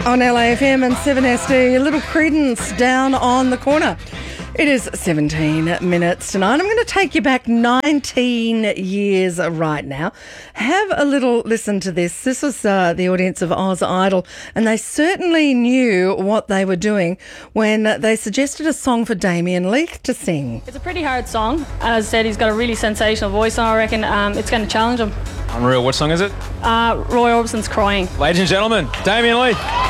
On LAFM and 7SD, a little Credence down on the corner. It is 17 minutes tonight. I'm going to take you back 19 years right now. Have a little listen to this. This was the audience of Oz Idol, and they certainly knew what they were doing when they suggested a song for Damien Leith to sing. It's a pretty hard song. As I said, he's got a really sensational voice, and I reckon it's going to challenge him. Unreal. What song is it? Roy Orbison's Crying. Ladies and gentlemen, Damien Leith.